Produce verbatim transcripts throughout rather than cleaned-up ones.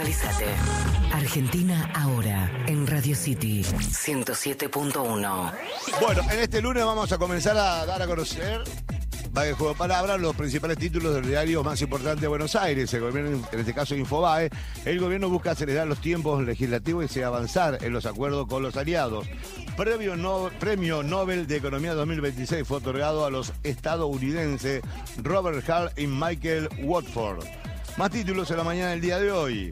Actualizate. Argentina ahora en Radio City ciento siete punto uno. Bueno, en este lunes vamos a comenzar a dar a conocer, va de juego de palabras, los principales títulos del diario más importante de Buenos Aires. El gobierno, en este caso Infobae, el gobierno busca acelerar los tiempos legislativos y avanzar en los acuerdos con los aliados. Premio, no, Premio Nobel de Economía dos mil veintiséis fue otorgado a los estadounidenses Robert Hall y Michael Watford. Más títulos en la mañana del día de hoy.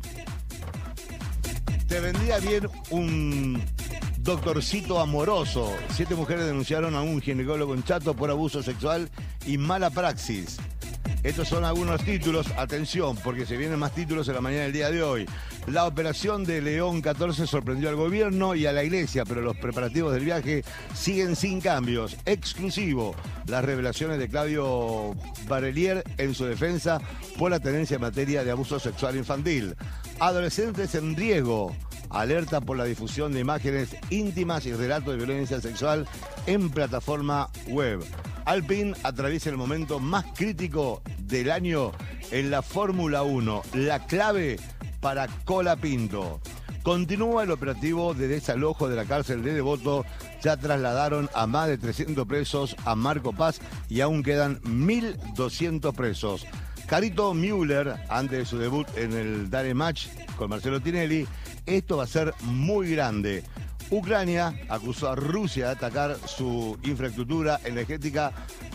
¿Te vendría bien un doctorcito amoroso? Siete mujeres denunciaron a un ginecólogo en Chato por abuso sexual y mala praxis. Estos son algunos títulos. Atención, porque se vienen más títulos en la mañana del día de hoy. La operación de León catorce sorprendió al gobierno y a la iglesia, pero los preparativos del viaje siguen sin cambios. Exclusivo, las revelaciones de Claudio Barelier en su defensa por la tenencia en materia de abuso sexual infantil. Adolescentes en riesgo. Alerta por la difusión de imágenes íntimas y relatos de violencia sexual en plataforma web. Alpine atraviesa el momento más crítico del año en la Fórmula uno. La clave para Colapinto. Continúa el operativo de desalojo de la cárcel de Devoto. Ya trasladaron a más de trescientos presos a Marco Paz y aún quedan mil doscientos presos. Carito Müller, antes de su debut en el Dare Match con Marcelo Tinelli, esto va a ser muy grande. Ucrania acusó a Rusia de atacar su infraestructura energética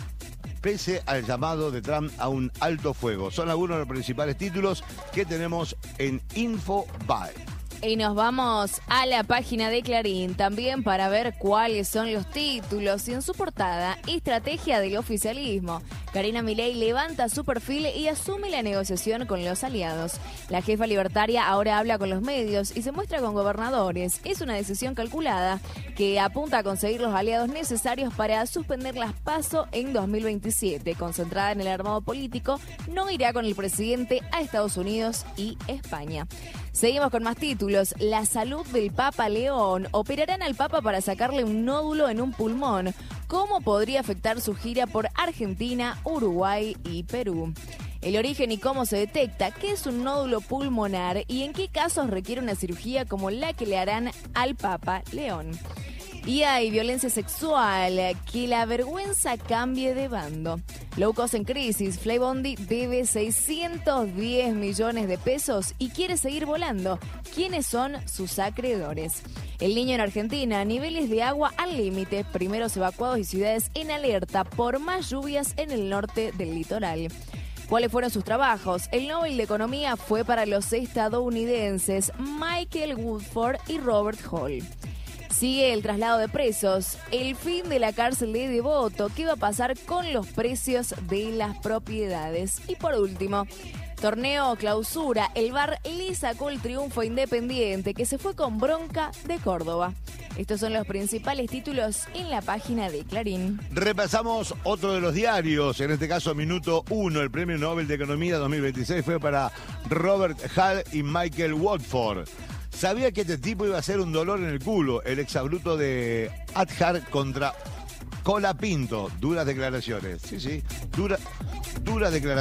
pese al llamado de Trump a un alto fuego. Son algunos de los principales títulos que tenemos en Infobae. Y nos vamos a la página de Clarín también para ver cuáles son los títulos y en su portada, estrategia del oficialismo. Karina Milei levanta su perfil y asume la negociación con los aliados. La jefa libertaria ahora habla con los medios y se muestra con gobernadores. Es una decisión calculada que apunta a conseguir los aliados necesarios para suspender las PASO en dos mil veintisiete. Concentrada en el armado político, no irá con el presidente a Estados Unidos y España. Seguimos con más títulos. La salud del Papa León. Operarán al Papa para sacarle un nódulo en un pulmón. ¿Cómo podría afectar su gira por Argentina, Uruguay y Perú? El origen y cómo se detecta, qué es un nódulo pulmonar y en qué casos requiere una cirugía como la que le harán al Papa León. Y hay violencia sexual, que la vergüenza cambie de bando. Low cost en crisis, Flybondi debe seiscientos diez millones de pesos y quiere seguir volando. ¿Quiénes son sus acreedores? El Niño en Argentina, niveles de agua al límite, primeros evacuados y ciudades en alerta por más lluvias en el norte del litoral. ¿Cuáles fueron sus trabajos? El Nobel de Economía fue para los estadounidenses Michael Woodford y Robert Hall. Sigue el traslado de presos, el fin de la cárcel de Devoto, qué va a pasar con los precios de las propiedades. Y por último, torneo clausura, el V A R le sacó el triunfo a Independiente, que se fue con bronca de Córdoba. Estos son los principales títulos en la página de Clarín. Repasamos otro de los diarios, en este caso Minuto uno, el Premio Nobel de Economía dos mil veintiséis fue para Robert Hall y Michael Watford. Sabía que este tipo iba a ser un dolor en el culo, el exabruto de Adhar contra Colapinto. Duras declaraciones, sí, sí, dura, duras declaraciones.